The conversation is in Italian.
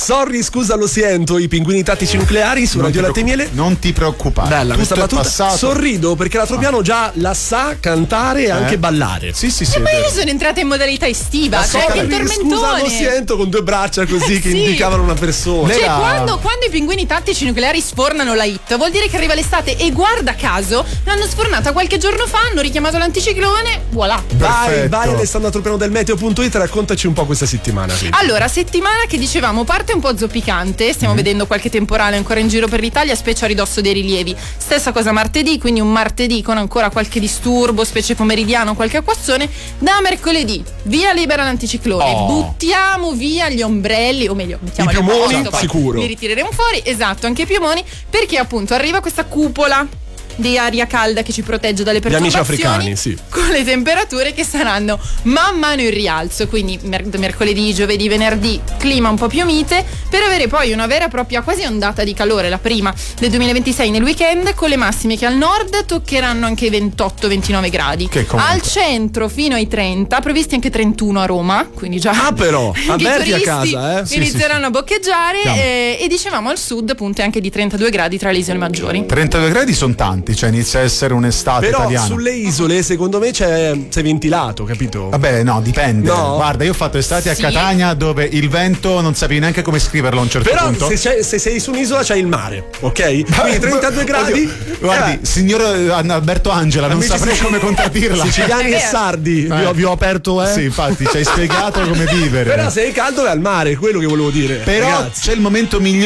Sorry, scusa, lo sento, i pinguini tattici nucleari su Radio Latte e Miele. Non ti preoccupare. Bella questa battuta. Passato. Sorrido perché la Tropiano già la sa cantare e anche ballare. Sì. Ma io sono entrata in modalità estiva, cioè che il tormentone. Scusa, lo sento, con due braccia così che Sì. indicavano una persona. Cioè, quando i pinguini tattici nucleari sfornano la hit, vuol dire che arriva l'estate e guarda caso l'hanno sfornata qualche giorno fa, hanno richiamato l'anticiclone, voilà. Vai Alessandra Tropiano del Meteo.it, raccontaci un po' questa settimana. Quindi. Allora, settimana che dicevamo parte un po' zoppicante, stiamo vedendo qualche temporale ancora in giro per l'Italia, specie a ridosso dei rilievi. Stessa cosa martedì, quindi un martedì con ancora qualche disturbo, specie pomeridiano, qualche acquazzone. Da mercoledì, via libera l'anticiclone, buttiamo via gli ombrelli, o meglio, mettiamo i piumoni, poi sicuro. li ritireremo fuori, esatto, anche i piumoni, perché appunto arriva questa cupola di aria calda che ci protegge dalle Gli amici perturbazioni, africani, sì. con le temperature che saranno man mano in rialzo, quindi mercoledì, giovedì, venerdì clima un po' più mite, per avere poi una vera e propria quasi ondata di calore, la prima del 2026 nel weekend, con le massime che al nord toccheranno anche i 28-29 gradi, al centro fino ai 30, previsti anche 31 a Roma, quindi già però avverti a turisti casa, inizieranno a boccheggiare, e dicevamo al sud punte anche di 32 gradi tra le isole maggiori. 32 gradi sono tanti, cioè inizia a essere un'estate però italiana. sulle isole secondo me sei ventilato, capito? Vabbè, no, dipende. No? Guarda, io ho fatto estate a Catania dove il vento non sapevi neanche come scriverlo a un certo punto. Però se sei su un'isola c'è il mare, ok? Quindi 32 gradi. Guardi, signor Alberto Angela, non saprei come contraddirla. Siciliani e sardi, vi ho aperto, Sì, infatti, ci hai spiegato come vivere. Però se è caldo è al mare, quello che volevo dire. Però ragazzi. c'è il momento migliore